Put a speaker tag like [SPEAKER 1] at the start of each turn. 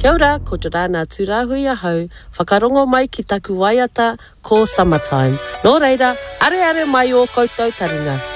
[SPEAKER 1] Kia ora, ko te rāna tūrāhui ahau, whakarongo mai ki taku waiata ko Summertime. Nō reira, are mai o koutou taringa.